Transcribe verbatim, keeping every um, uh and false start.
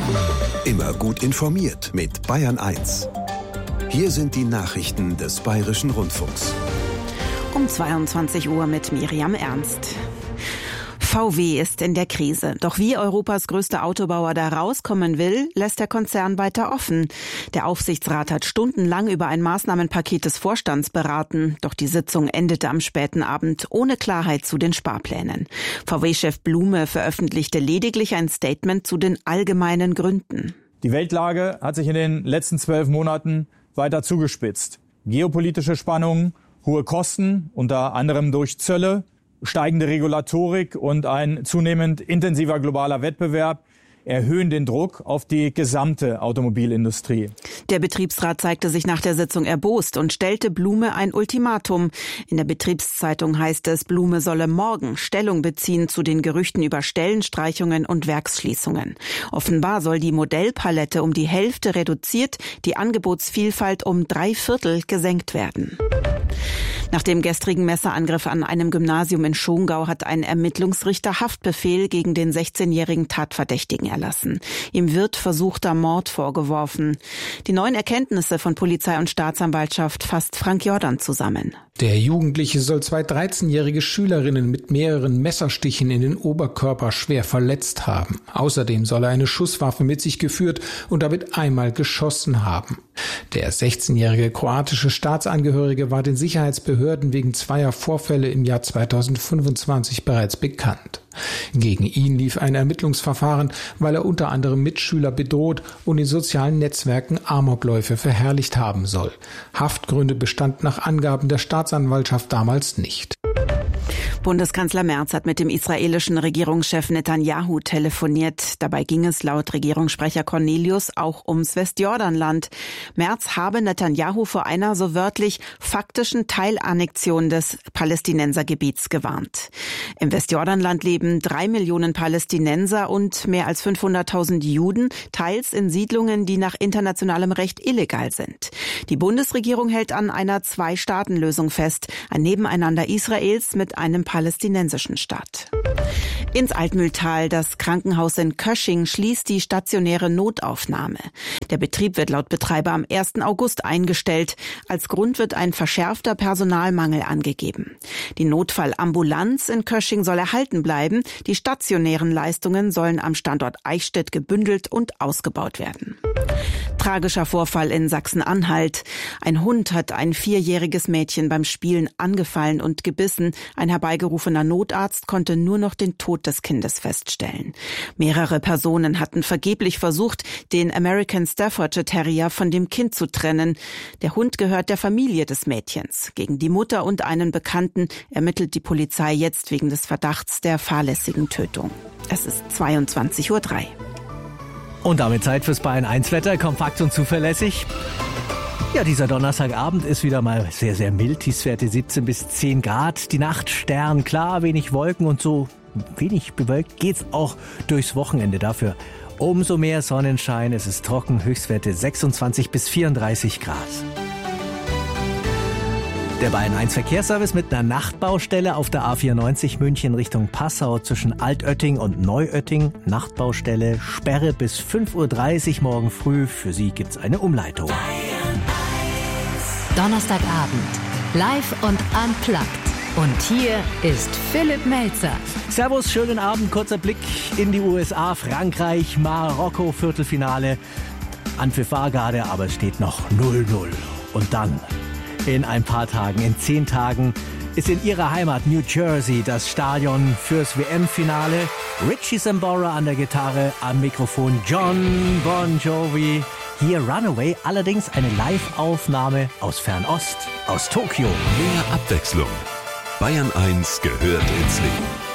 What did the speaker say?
Immer gut informiert mit Bayern eins. Hier sind die Nachrichten des Bayerischen Rundfunks. Um zweiundzwanzig Uhr mit Miriam Ernst. V W ist in der Krise. Doch wie Europas größter Autobauer da rauskommen will, lässt der Konzern weiter offen. Der Aufsichtsrat hat stundenlang über ein Maßnahmenpaket des Vorstands beraten. Doch die Sitzung endete am späten Abend ohne Klarheit zu den Sparplänen. V W-Chef Blume veröffentlichte lediglich ein Statement zu den allgemeinen Gründen. Die Weltlage hat sich in den letzten zwölf Monaten weiter zugespitzt. Geopolitische Spannungen, hohe Kosten, unter anderem durch Zölle, steigende Regulatorik und ein zunehmend intensiver globaler Wettbewerb erhöhen den Druck auf die gesamte Automobilindustrie. Der Betriebsrat zeigte sich nach der Sitzung erbost und stellte Blume ein Ultimatum. In der Betriebszeitung heißt es, Blume solle morgen Stellung beziehen zu den Gerüchten über Stellenstreichungen und Werksschließungen. Offenbar soll die Modellpalette um die Hälfte reduziert, die Angebotsvielfalt um drei Viertel gesenkt werden. Nach dem gestrigen Messerangriff an einem Gymnasium in Schongau hat ein Ermittlungsrichter Haftbefehl gegen den sechzehnjährigen Tatverdächtigen erlassen. Ihm wird versuchter Mord vorgeworfen. Die neuen Erkenntnisse von Polizei und Staatsanwaltschaft fasst Frank Jordan zusammen. Der Jugendliche soll zwei dreizehnjährige Schülerinnen mit mehreren Messerstichen in den Oberkörper schwer verletzt haben. Außerdem soll er eine Schusswaffe mit sich geführt und damit einmal geschossen haben. Der sechzehnjährige kroatische Staatsangehörige war den Sicherheitsbehörden wegen zweier Vorfälle im Jahr zweitausendfünfundzwanzig bereits bekannt. Gegen ihn lief ein Ermittlungsverfahren, weil er unter anderem Mitschüler bedroht und in sozialen Netzwerken Amokläufe verherrlicht haben soll. Haftgründe bestanden nach Angaben der Staatsanwaltschaft damals nicht. Bundeskanzler Merz hat mit dem israelischen Regierungschef Netanyahu telefoniert. Dabei ging es laut Regierungssprecher Cornelius auch ums Westjordanland. Merz habe Netanyahu vor einer so wörtlich faktischen Teilannexion des Palästinensergebiets gewarnt. Im Westjordanland leben drei Millionen Palästinenser und mehr als fünfhunderttausend Juden, teils in Siedlungen, die nach internationalem Recht illegal sind. Die Bundesregierung hält an einer Zwei-Staaten-Lösung fest, ein Nebeneinander Israels mit einem palästinensischen Staat. Ins Altmühltal, das Krankenhaus in Kösching, schließt die stationäre Notaufnahme. Der Betrieb wird laut Betreiber am ersten August eingestellt. Als Grund wird ein verschärfter Personalmangel angegeben. Die Notfallambulanz in Kösching soll erhalten bleiben. Die stationären Leistungen sollen am Standort Eichstätt gebündelt und ausgebaut werden. Tragischer Vorfall in Sachsen-Anhalt. Ein Hund hat ein vierjähriges Mädchen beim Spielen angefallen und gebissen. Ein herbeigerufener Notarzt konnte nur noch den Tod des Kindes feststellen. Mehrere Personen hatten vergeblich versucht, den American Staffordshire Terrier von dem Kind zu trennen. Der Hund gehört der Familie des Mädchens. Gegen die Mutter und einen Bekannten ermittelt die Polizei jetzt wegen des Verdachts der fahrlässigen Tötung. Es ist zweiundzwanzig Uhr drei. Und damit Zeit fürs Bayern eins Wetter, kompakt und zuverlässig. Ja, dieser Donnerstagabend ist wieder mal sehr, sehr mild. Tiefstwerte siebzehn bis zehn Grad. Die Nacht sternklar, wenig Wolken und so wenig bewölkt geht's auch durchs Wochenende. Dafür umso mehr Sonnenschein. Es ist trocken, Höchstwerte sechsundzwanzig bis vierunddreißig Grad. Der Bayern eins Verkehrsservice mit einer Nachtbaustelle auf der A vierundneunzig München Richtung Passau zwischen Altötting und Neuötting. Nachtbaustelle, Sperre bis fünf Uhr dreißig morgen früh. Für Sie gibt's eine Umleitung. Donnerstagabend, live und unplugged. Und hier ist Philipp Melzer. Servus, schönen Abend. Kurzer Blick in die U S A, Frankreich, Marokko, Viertelfinale. Anpfiff war gerade, aber es steht noch null null. Und dann in ein paar Tagen, in zehn Tagen, ist in ihrer Heimat New Jersey das Stadion fürs W M-Finale. Richie Sambora an der Gitarre, am Mikrofon John Bon Jovi. Hier Runaway, allerdings eine Live-Aufnahme aus Fernost, aus Tokio. Mehr Abwechslung. Bayern eins gehört ins Leben.